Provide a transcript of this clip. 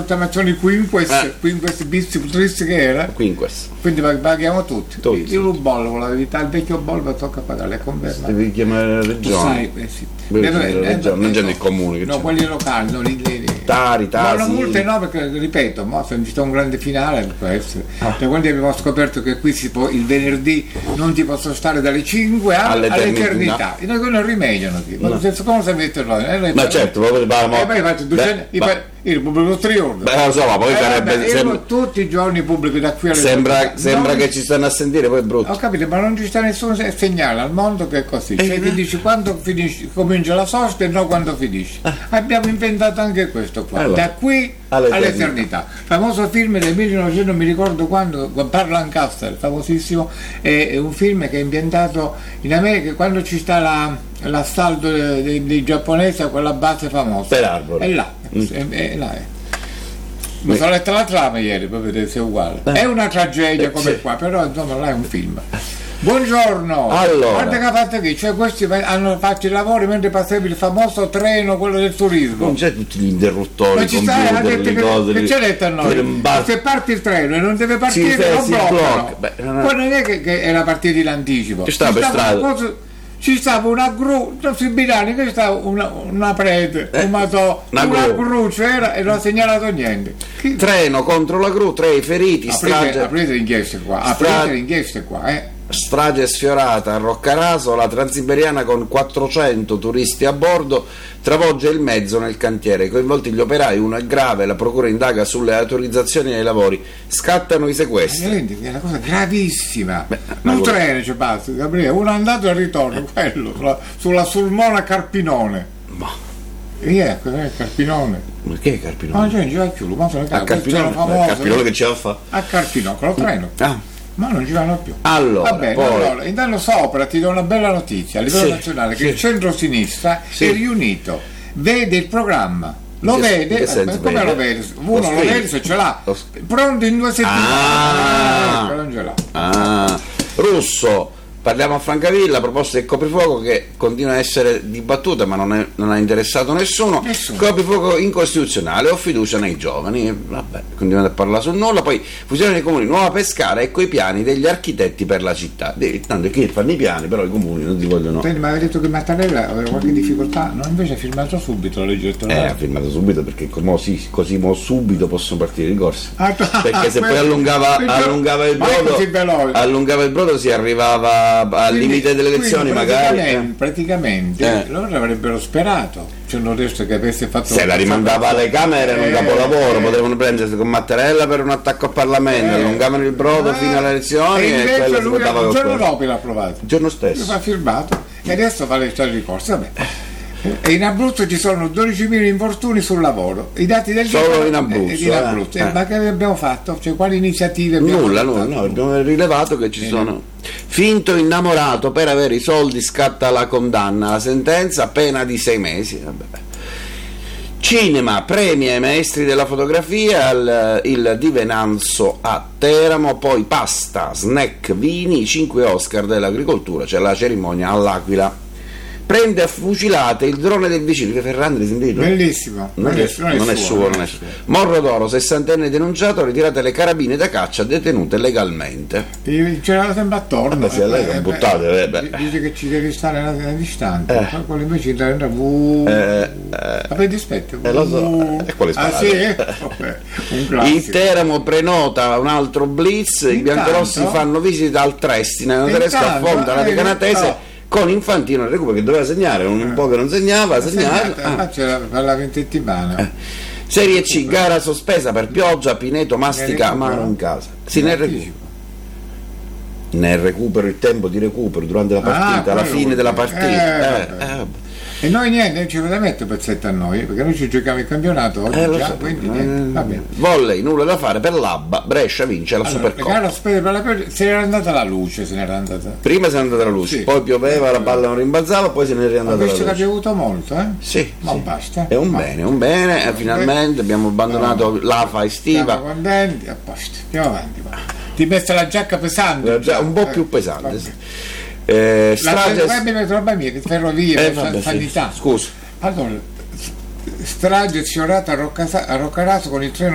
rottamazioni Quinques bis tris che era. Quinques. Quindi paghiamo tutti. Io un bollo, la verità, il vecchio bollo tocca pagare, è confermato. Devi chiamare la regione. Sì. Non c'è il comune. No, quelli locali, no, Tari. No, multe no, perché ripeto, se c'è un grande finale può essere. Cioè, quando abbiamo scoperto che qui il venerdì non ti posso stare dalle 5 all'eternità. E noi non rimediano qui. Ma come si mette noi? Ma certo, poi faccio il pubblico triorno. Beh, lo so, ma poi sarebbe tutti i giorni pubblico da qui alle sembra che ci stanno a sentire, poi è brutto. Ho capito, ma non ci sta nessun segnale al mondo che è così. Cioè ti dici quando comincia la sosta e non quando finisce. Abbiamo inventato anche questo qua. Da qui all'eternità. Famoso film del 1900, non mi ricordo quando, parla Lancaster, famosissimo, è un film che è ambientato in America quando ci sta l'assalto dei giapponesi a quella base famosa. Per Arbor. È là. Mi sono letto la trama ieri per vedere se è uguale. È una tragedia come qua, però insomma là è un film. Buongiorno. Allora, guarda che ha fatto qui, cioè questi hanno fatto i lavori mentre passava il famoso treno, quello del turismo. Non c'è tutti gli interruttori, ma ci sta, ha detto che ci ha detto a noi, se parte il treno e non deve partire, lo bloccano. Poi non è che era partito in anticipo. Ci stava una gru, sui binari che stava una prete, una gru c'era e non ha segnalato niente. Treno contro la gru, 3 feriti, aprite l'inchiesta qua, Strage sfiorata a Roccaraso, la Transiberiana con 400 turisti a bordo travolge il mezzo nel cantiere, coinvolti gli operai, uno è grave, la procura indaga sulle autorizzazioni ai lavori, scattano i sequestri. È una cosa gravissima. Un treno ci passa, Gabriele, uno è andato e ritorno, quello sulla Sulmona Carpinone. È Carpinone. Ma che è Carpinone? Ma non c'è più, a Carpinone che ce la fa? A Carpinone, con lo treno. Ma non ci vanno più. Allora, intanto sopra ti do una bella notizia a livello nazionale, che il centro-sinistra è riunito, vede il programma, lo vede, come lo vede? Uno lo vede se ce l'ha, pronto in 2 settimane, non ce l'ha. Russo. Parliamo a Francavilla, proposta del coprifuoco che continua a essere dibattuta ma non ha interessato nessuno. Coprifuoco incostituzionale, ho fiducia nei giovani, vabbè, continuate a parlare sul nulla. Poi fusione dei comuni, Nuova Pescara, ecco i piani degli architetti per la città. Tanto che fanno i piani, però i comuni non ti vogliono. Ma aveva detto che Mattarella aveva qualche difficoltà, no? Invece ha firmato subito la legge elettorale. Ha firmato subito perché così subito possono partire i ricorsi. Perché se poi allungava il brodo si arrivava al limite delle elezioni, praticamente loro avrebbero sperato, cioè non adesso che avesse fatto, se la rimandava alle Camere era un capolavoro, potevano prendersi con Mattarella per un attacco al Parlamento, allungavano il brodo fino alle elezioni e quello si votava il giorno dopo l'ha approvato, il giorno stesso l'ha firmato e adesso fa il ricorso. Vabbè. E in Abruzzo ci sono 12.000 infortuni sul lavoro, i dati del solo in Abruzzo, ma che abbiamo fatto? Cioè, quali iniziative abbiamo fatto? Abbiamo rilevato che ci sono. Finto innamorato, per avere i soldi scatta la condanna, la sentenza pena di 6 mesi. Vabbè. Cinema, premi ai maestri della fotografia, il Di Venanzo a Teramo, poi pasta, snack, vini, 5 Oscar dell'agricoltura, c'è la cerimonia all'Aquila. Prende a fucilate il drone del vicino, che Ferrandri sentito? Bellissimo. Non è suo. Morro d'Oro, 60enne denunciato, ritirate le carabine da caccia detenute legalmente. C'era sempre attorno. Se lei non buttate, dice che ci devi stare a distante, quello invece entra vabbè, dispetto. Lo so. E quale sparato? Un classico. Il Teramo prenota un altro blitz, i biancorossi fanno visita al Trestina, non riesco a affronta la Recanatese. Con Infantino il recupero che doveva segnare, un po' che non segnava, c'era la ventettimana. Serie C, gara sospesa per pioggia, Pineto mastica mano in casa. Nel recupero, il tempo di recupero durante la partita, alla fine della partita. E noi niente, non ci poteva mettere pezzetto a noi, perché noi ci giochiamo il campionato oggi quindi niente. Va bene. Volley, nulla da fare per l'Abba, Brescia vince la Supercoppa. Se n'era andata la luce, prima se n'è andata la luce, poi pioveva, la palla non rimbalzava, poi se ne è riandata la luce. Che ha piovuto molto, Sì, ma basta. È un bene, finalmente abbiamo abbandonato l'afa estiva. Siamo contenti, a posto, andiamo avanti. Ti hai messo la giacca pesante? Un po' più pesante, sì. Roba mia, che ferrovia, sanità. Scusa. Allora, strage sfiorata a Roccaraso con il treno